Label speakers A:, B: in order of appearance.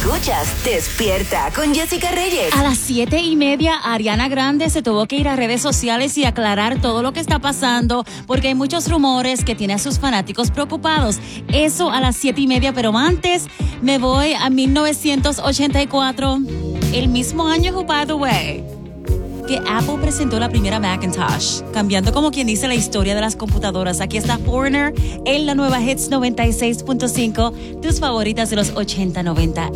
A: Escuchas Despierta con Jessica Reyes.
B: A las 7:30, Ariana Grande se tuvo que ir a redes sociales y aclarar todo lo que está pasando, porque hay muchos rumores que tiene a sus fanáticos preocupados. Eso a las 7:30, pero antes me voy a 1984, el mismo año, who, by the way, que Apple presentó la primera Macintosh, cambiando como quien dice la historia de las computadoras. Aquí está Foreigner en la nueva Hits 96.5, tus favoritas de los 80, 90